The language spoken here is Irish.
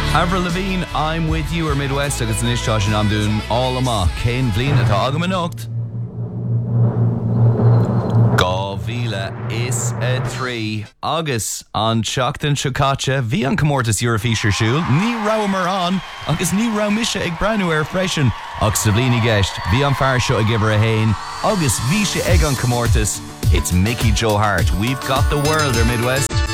Avril Lavigne, I'm with you, or Midwest, agus an isteach and I'm doing all ama. Cain Blin atá agam anocht. Gávila is a 3. Agus an Seachtain Chocacha, bhí an Comórtas Eurofisher Siúl, ní rá mar an, agus ní rá mise ag breanú freisin. Agus sa bhlíní gceist, bhí an fear seo a giver a hain, agus bhí sé ag an Comórtas. It's Mickey Joe Hart. We've got the world, or Midwest.